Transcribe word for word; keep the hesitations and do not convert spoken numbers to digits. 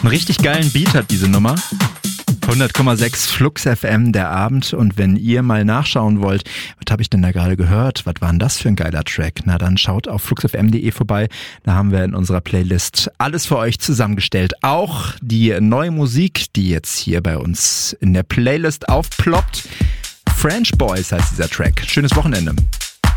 Einen richtig geilen Beat hat diese Nummer. hundert Komma sechs Flux F M, der Abend. Und wenn ihr mal nachschauen wollt, was habe ich denn da gerade gehört? Was war denn das für ein geiler Track? Na dann schaut auf flux f m punkt de vorbei. Da haben wir in unserer Playlist alles für euch zusammengestellt. Auch die neue Musik, die jetzt hier bei uns in der Playlist aufploppt. French Boys heißt dieser Track. Schönes Wochenende.